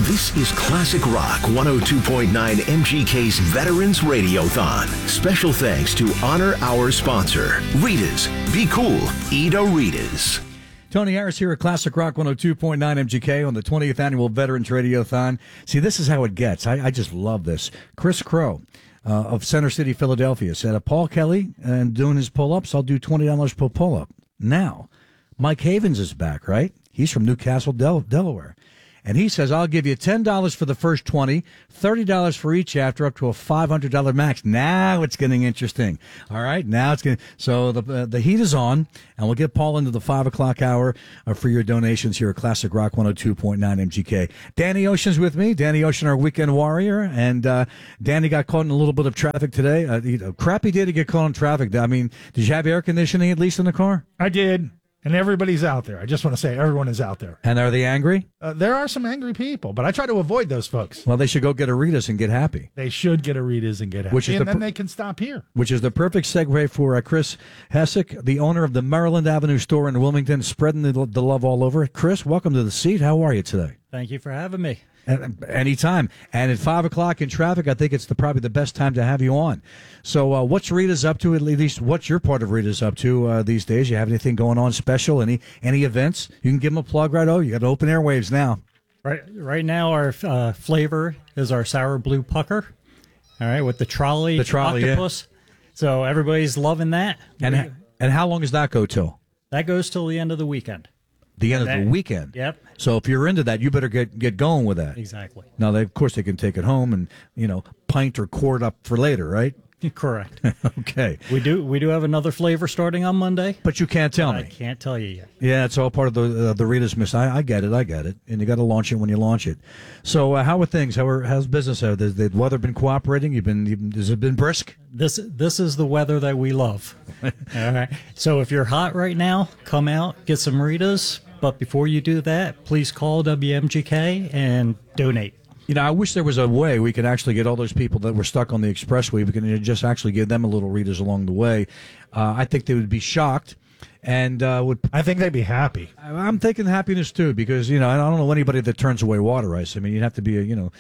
This is Classic Rock 102.9 MGK's Veterans Radiothon. Special thanks to honor our sponsor, Rita's. Be cool. Eat a Rita's. Tony Harris here at Classic Rock 102.9 MGK on the 20th Annual Veterans Radiothon. See, this is how it gets. I just love this. Chris Crow of Center City, Philadelphia said, Paul Kelly and doing his pull-ups, I'll do $20 per pull-up. Now, Mike Havens is back, right? He's from Newcastle, Delaware. And he says, I'll give you $10 for the first 20, $30 for each after, up to a $500 max. Now it's getting interesting. All right, now it's getting, so the heat is on, and we'll get Paul into the 5 o'clock hour for your donations here at Classic Rock 102.9 MGK. Danny Ocean's with me. Danny Ocean, our weekend warrior, and Danny got caught in a little bit of traffic today. Crappy day to get caught in traffic. I mean, did you have air conditioning at least in the car? I did. And everybody's out there. I just want to say everyone is out there. And are they angry? There are some angry people, but I try to avoid those folks. Well, they should go get a Rita's and get happy. They should get a Rita's and get happy, and then they can stop here. Which is the perfect segue for Chris Hessick, the owner of the Maryland Avenue store in Wilmington, spreading the love all over. Chris, welcome to the seat. How are you today? Thank you for having me. Anytime. And at 5 o'clock in traffic, I think it's probably the best time to have you on. So what's Rita's up to, at least what's your part of Rita's up to these days? You have anything going on special, any events? You can give them a plug right over. You got open airwaves now. Right now, our flavor is our sour blue pucker, all right, with the trolley octopus. Yeah. So everybody's loving that. And how long does that go till? That goes till the end of the weekend. The end of the weekend. Yep. So if you're into that, you better get going with that. Exactly. Now, of course, they can take it home and pint or quart up for later, right? Correct. Okay. We do have another flavor starting on Monday. But you can't tell me. I can't tell you yet. Yeah, it's all part of the Rita's Miss. I get it, and you got to launch it when you launch it. So how are things? How's business? Has the weather been cooperating? Has it been brisk? This is the weather that we love. All right. So if you're hot right now, come out, get some Rita's. But before you do that, please call WMGK and donate. I wish there was a way we could actually get all those people that were stuck on the expressway. We can just actually give them a little Rita's along the way. I think they would be shocked, and I think they'd be happy. I'm thinking happiness too, because I don't know anybody that turns away water ice. I mean, you'd have to be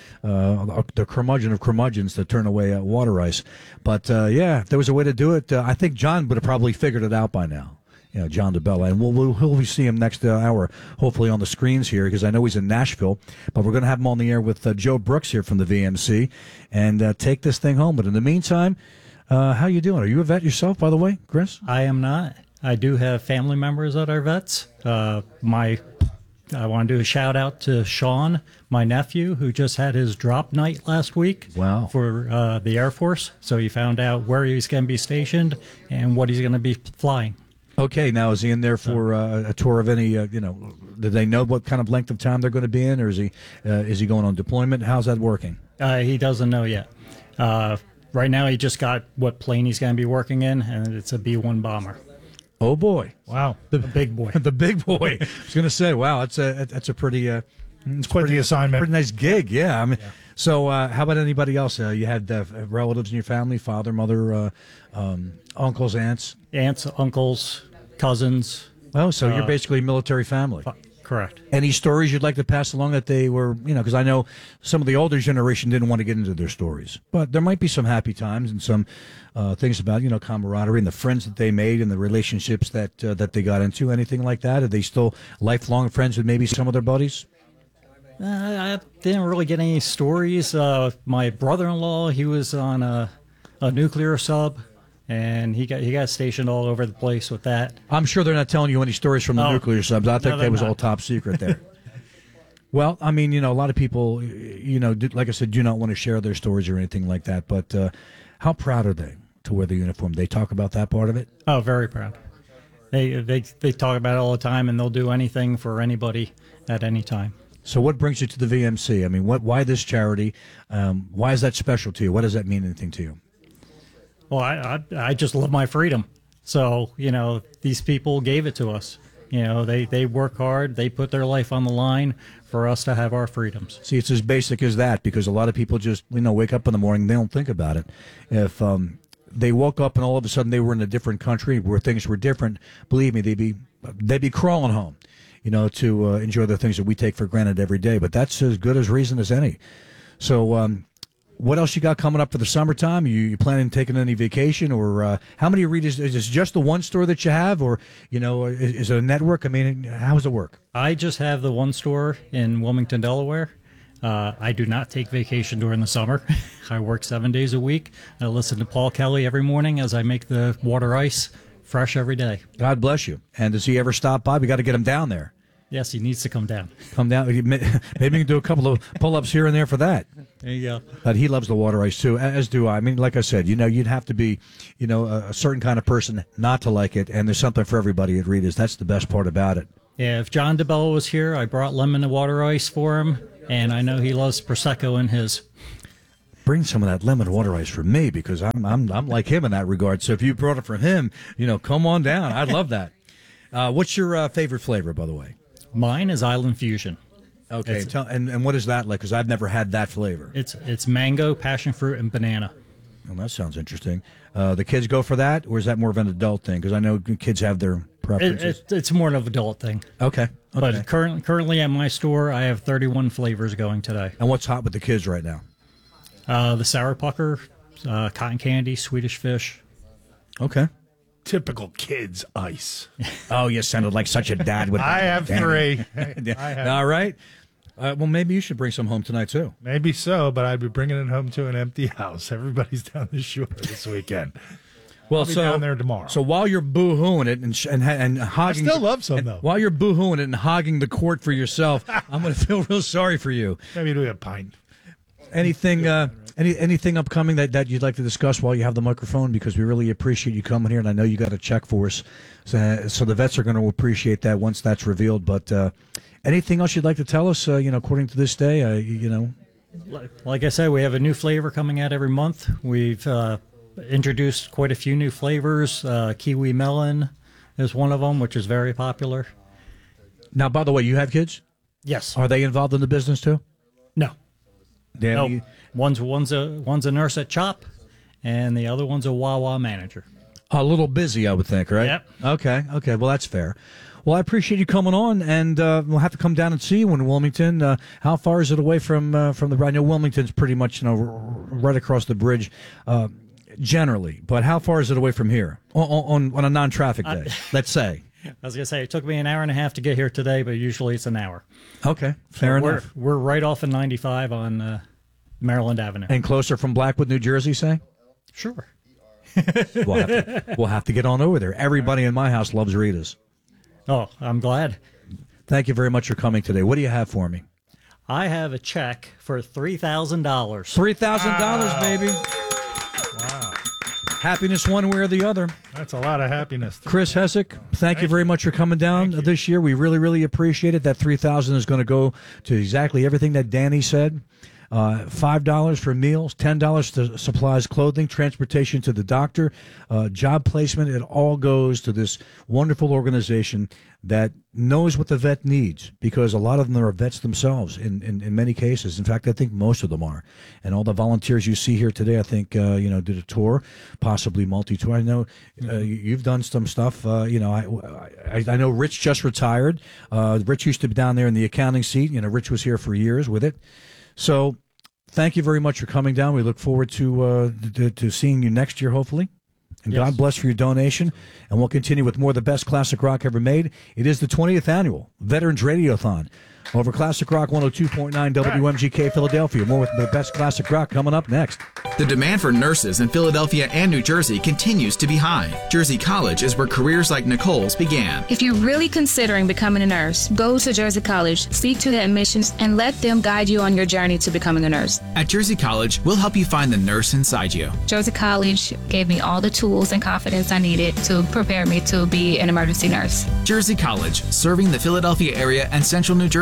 the curmudgeon of curmudgeons to turn away water ice. But if there was a way to do it, I think John would have probably figured it out by now. John DeBella, and we'll see him next hour, hopefully on the screens here, because I know he's in Nashville. But we're going to have him on the air with Joe Brooks here from the VMC, and take this thing home. But in the meantime, how you doing? Are you a vet yourself, by the way, Chris? I am not. I do have family members that are vets. I want to do a shout out to Sean, my nephew, who just had his drop night last week. Wow. For the Air Force. So he found out where he's going to be stationed and what he's going to be flying. Okay, now is he in there for a tour of any? Do they know what kind of length of time they're going to be in, or is he going on deployment? How's that working? He doesn't know yet. Right now, he just got what plane he's going to be working in, and it's a B-1 bomber. Oh boy! Wow, the big boy. The big boy. I was going to say, wow, that's a pretty. It's quite the assignment. Pretty nice gig, yeah. I mean, so how about anybody else? You had relatives in your family, father, mother, uncles, aunts, uncles, cousins. Oh, so you're basically a military family. Correct. Any stories you'd like to pass along that they were, because I know some of the older generation didn't want to get into their stories, but there might be some happy times and some things about, camaraderie and the friends that they made and the relationships that they got into. Anything like that? Are they still lifelong friends with maybe some of their buddies? I didn't really get any stories. My brother-in-law, he was on a nuclear sub, and he got stationed all over the place with that. I'm sure they're not telling you any stories from the nuclear subs. I think that was all top secret there. Well, I mean, a lot of people, like I said, do not want to share their stories or anything like that. But how proud are they to wear the uniform? They talk about that part of it? Oh, very proud. They talk about it all the time, and they'll do anything for anybody at any time. So what brings you to the VMC? I mean, why this charity? Why is that special to you? What does that mean anything to you? Well, I just love my freedom. So, these people gave it to us. They work hard. They put their life on the line for us to have our freedoms. See, it's as basic as that, because a lot of people just, wake up in the morning, they don't think about it. If they woke up and all of a sudden they were in a different country where things were different, believe me, they'd be crawling home. to enjoy the things that we take for granted every day. But that's as good as reason as any. So what else you got coming up for the summertime? You planning on taking any vacation, or how many readers? Is it just the one store that you have, or is it a network? I mean, how does it work? I just have the one store in Wilmington, Delaware. I do not take vacation during the summer. I work 7 days a week. I listen to Paul Kelly every morning as I make the water ice fresh every day. God bless you. And does he ever stop by? We got to get him down there. Yes, he needs to come down. Come down. Maybe you can do a couple of pull-ups here and there for that. There you go. But he loves the water ice too, as do I. I mean, like I said, you'd have to be, a certain kind of person not to like it, and there's something for everybody at Rita's. That's the best part about it. Yeah, if John DeBella was here, I brought lemon and water ice for him, and I know he loves Prosecco in his. Bring some of that lemon water ice for me, because I'm like him in that regard. So if you brought it for him, come on down. I'd love that. What's your favorite flavor, by the way? Mine is Island Fusion. Okay, and what is that like? Because I've never had that flavor. It's mango, passion fruit, and banana. Well, that sounds interesting. The kids go for that, or is that more of an adult thing? Because I know kids have their preferences. It's more of an adult thing. Okay. But currently at my store, I have 31 flavors going today. And what's hot with the kids right now? The sour pucker, cotton candy, Swedish fish. Okay. Typical kids ice. Oh, you sounded like such a dad. I have three. All right. Well, maybe you should bring some home tonight, too. Maybe so, but I'd be bringing it home to an empty house. Everybody's down the shore this weekend. Well, I'll be down there tomorrow. So while you're boo-hooing it and hogging... I still love some, though. While you're boo-hooing it and hogging the court for yourself, I'm going to feel real sorry for you. Maybe do a pint. Anything anything upcoming that you'd like to discuss while you have the microphone? Because we really appreciate you coming here, and I know you got a check for us. So the vets are going to appreciate that once that's revealed. But anything else you'd like to tell us, according to this day, Like I said, we have a new flavor coming out every month. We've introduced quite a few new flavors. Kiwi melon is one of them, which is very popular. Now, by the way, you have kids? Yes. Are they involved in the business, too? No. Danny? No. One's a nurse at CHOP, and the other one's a Wawa manager. A little busy, I would think, right? Yep. Okay. Well, that's fair. Well, I appreciate you coming on, and we'll have to come down and see you in Wilmington. How far is it away from the? I know Wilmington's pretty much right across the bridge, generally. But how far is it away from here on a non-traffic day? Let's say. I was gonna say it took me an hour and a half to get here today, but usually it's an hour. Okay, fair enough. We're right off of 95 on Maryland Avenue, and closer from Blackwood, New Jersey. Say. Sure. We'll have to get on over there. Everybody in my house loves Rita's. Oh, I'm glad. Thank you very much for coming today. What do you have for me? I have a check for $3,000. $3,000, baby. Wow. Happiness one way or the other. That's a lot of happiness. Chris Hessick, thank you very much for coming down this year. We really, really appreciate it. That $3,000 is going to go to exactly everything that Danny said. $5 for meals, $10 to supplies, clothing, transportation to the doctor, job placement. It all goes to this wonderful organization that knows what the vet needs, because a lot of them are vets themselves in many cases. In fact, I think most of them are. And all the volunteers you see here today, I think, did a tour, possibly multi-tour. I know you've done some stuff. I know Rich just retired. Rich used to be down there in the accounting seat. Rich was here for years with it. So thank you very much for coming down. We look forward to seeing you next year, hopefully. And yes. God bless for your donation. And we'll continue with more of the best classic rock ever made. It is the 20th annual Veterans Radiothon over Classic Rock 102.9 WMGK Philadelphia. More with the best classic rock coming up next. The demand for nurses in Philadelphia and New Jersey continues to be high. Jersey College is where careers like Nicole's began. If you're really considering becoming a nurse, go to Jersey College, speak to the admissions, and let them guide you on your journey to becoming a nurse. At Jersey College, we'll help you find the nurse inside you. Jersey College gave me all the tools and confidence I needed to prepare me to be an emergency nurse. Jersey College, serving the Philadelphia area and central New Jersey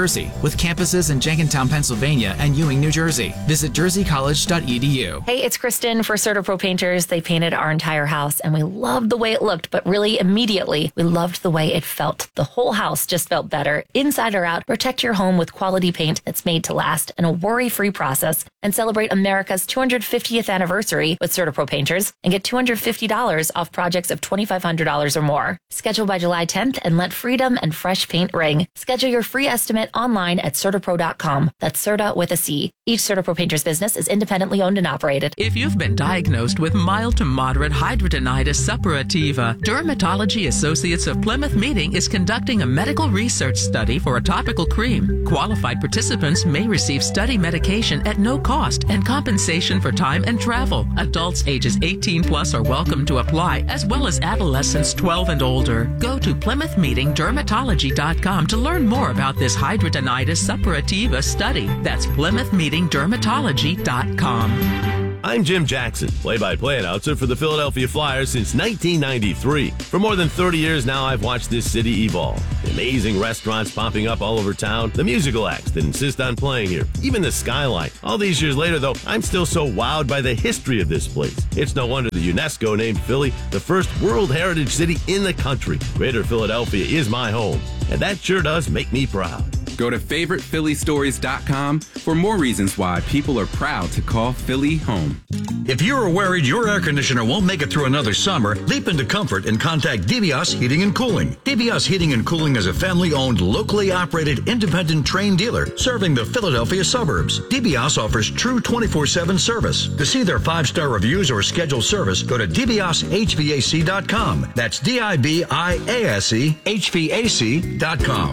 Jersey, with campuses in Jenkintown, Pennsylvania and Ewing, New Jersey. Visit jerseycollege.edu. Hey, it's Kristen for CertaPro Painters. They painted our entire house and we loved the way it looked, but really immediately we loved the way it felt. The whole house just felt better. Inside or out, protect your home with quality paint that's made to last in a worry-free process and celebrate America's 250th anniversary with CertaPro Painters and get $250 off projects of $2,500 or more. Schedule by July 10th and let freedom and fresh paint ring. Schedule your free estimate online at CertaPro.com. That's Certa with a C. Each CertaPro Painters business is independently owned and operated. If you've been diagnosed with mild to moderate hidradenitis suppurativa, Dermatology Associates of Plymouth Meeting is conducting a medical research study for a topical cream. Qualified participants may receive study medication at no cost and compensation for time and travel. Adults ages 18 plus are welcome to apply, as well as adolescents 12 and older. Go to PlymouthMeetingDermatology.com to learn more about this hidradenitis suppurativa study. That's PlymouthMeetingDermatology.com. I'm Jim Jackson, play-by-play announcer for the Philadelphia Flyers since 1993. For more than 30 years now, I've watched this city evolve. The amazing restaurants popping up all over town, the musical acts that insist on playing here, even the skyline. All these years later, though, I'm still so wowed by the history of this place. It's no wonder the UNESCO named Philly the first World Heritage City in the country. Greater Philadelphia is my home, and that sure does make me proud. Go to FavoritePhillyStories.com for more reasons why people are proud to call Philly home. If you're worried your air conditioner won't make it through another summer, leap into comfort and contact DBS Heating and Cooling. DBS Heating and Cooling is a family-owned, locally operated, independent train dealer serving the Philadelphia suburbs. DBS offers true 24/7 service. To see their 5-star reviews or schedule service, go to dbshvac.com. That's DIBIASE HVAC.com.